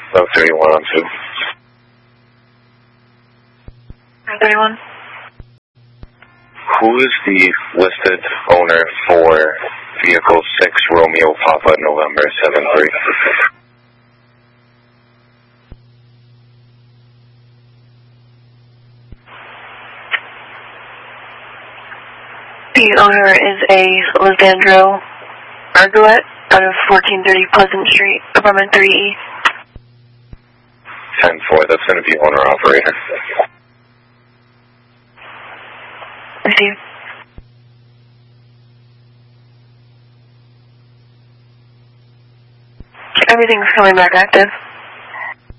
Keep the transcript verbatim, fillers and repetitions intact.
Oh, thirty-one on two. thirty-one. Who is the listed owner for vehicle six Romeo Papa November seven three? The owner is a Lisandro Arguet out of fourteen thirty Pleasant Street, apartment three E. ten four, that's going to be owner-operator. Receive. Everything's coming back active.